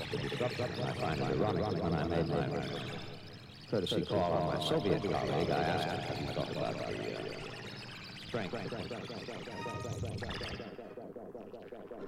the disruption. I find it ironic when I made my courtesy call on my Soviet colleague, I asked him what he thought about the strength